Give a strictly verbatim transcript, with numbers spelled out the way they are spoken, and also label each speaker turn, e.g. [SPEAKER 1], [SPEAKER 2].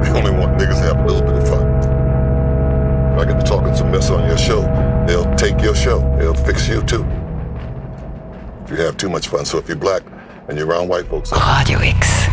[SPEAKER 1] They only want niggas to have a little bit of fun. If I get to talking some mess on your show, they'll take your show. They'll fix you too. If you have too much fun. So if you're black and you're around white folks...
[SPEAKER 2] Radio X.